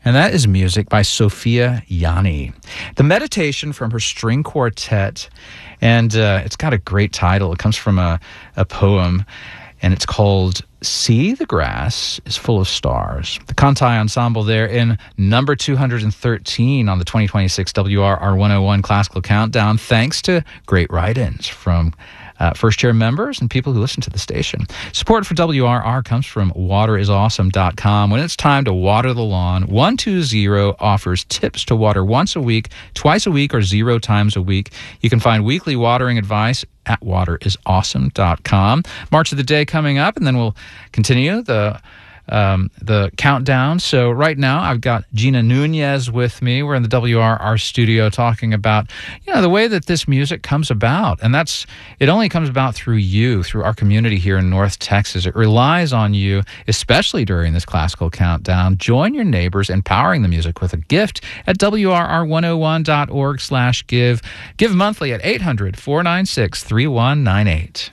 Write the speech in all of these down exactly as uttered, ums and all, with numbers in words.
And that is music by Sophia Yanni. The meditation from her string quartet, and uh, it's got a great title. It comes from a, a poem, and it's called See the Grass is Full of Stars. The Kantai Ensemble there in number two hundred thirteen on the twenty twenty-six W R R one oh one Classical Countdown, thanks to great write-ins from Uh, first-chair members and people who listen to the station. Support for W R R comes from water is awesome dot com. When it's time to water the lawn, one two zero offers tips to water once a week, twice a week, or zero times a week. You can find weekly watering advice at water is awesome dot com. March of the Day coming up, and then we'll continue the Um, the countdown. So right now I've got Gina Nunez with me. We're in the W R R studio talking about, you know, the way that this music comes about. And that's, it only comes about through you, through our community here in North Texas. It relies on you, especially during this classical countdown. Join your neighbors in powering the music with a gift at W R R one oh one dot org slash give. Give monthly at eight hundred, four nine six, three one nine eight.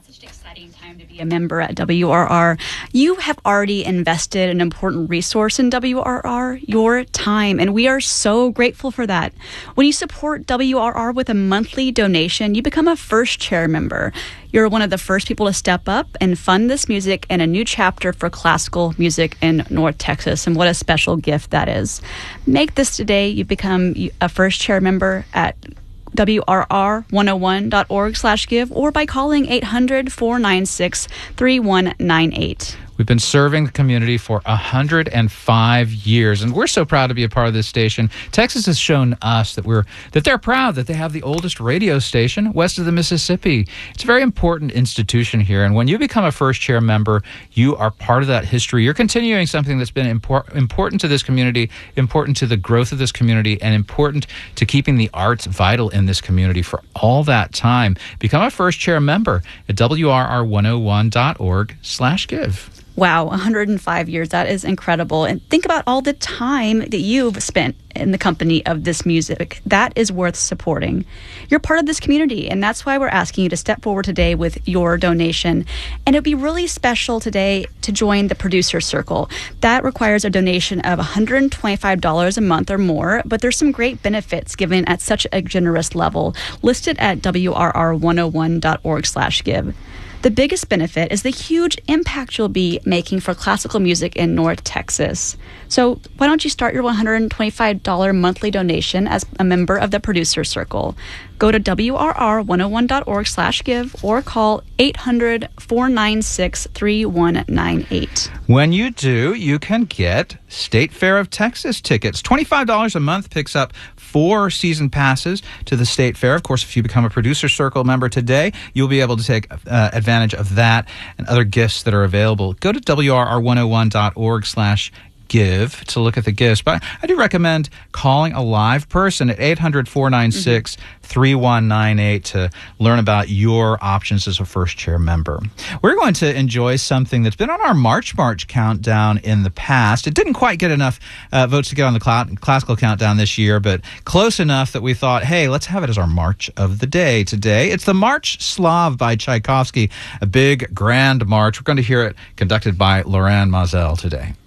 A member at W R R. You have already invested an important resource in W R R, your time, and we are so grateful for that. When you support W R R with a monthly donation, you become a first chair member. You're one of the first people to step up and fund this music and a new chapter for classical music in North Texas, and what a special gift that is. Make this today. You become a first chair member at W R R one oh one dot org slash give or by calling eight hundred, four nine six, three one nine eight. We've been serving the community for one hundred five years, and we're so proud to be a part of this station. Texas has shown us that we're that they're proud that they have the oldest radio station west of the Mississippi. It's a very important institution here, and when you become a first chair member, you are part of that history. You're continuing something that's been impor- important to this community, important to the growth of this community, and important to keeping the arts vital in this community for all that time. Become a first chair member at W R R one oh one dot org slash give. Wow, one hundred five years. That is incredible. And think about all the time that you've spent in the company of this music. That is worth supporting. You're part of this community, and that's why we're asking you to step forward today with your donation. And it'd be really special today to join the Producer Circle. That requires a donation of one hundred twenty-five dollars a month or more, but there's some great benefits given at such a generous level, listed at W R R one oh one dot org slash give. The biggest benefit is the huge impact you'll be making for classical music in North Texas. So why don't you start your one hundred twenty-five dollars monthly donation as a member of the Producer Circle? Go to W R R one oh one dot org slash give or call eight hundred, four nine six, three one nine eight. When you do, you can get State Fair of Texas tickets. twenty-five dollars a month picks up four season passes to the State Fair. Of course, if you become a Producer Circle member today, you'll be able to take uh, advantage of that and other gifts that are available. Go to W R R one oh one dot org slash give to look at the gifts. But I do recommend calling a live person at eight hundred, four nine six, three one nine eight to learn about your options as a first chair member. We're going to enjoy something that's been on our March March countdown in the past. It didn't quite get enough uh, votes to get on the cl- classical countdown this year, but close enough that we thought, hey, let's have it as our March of the Day today. It's the March Slav by Tchaikovsky, a big, grand march. We're going to hear it conducted by Loran Mazel today.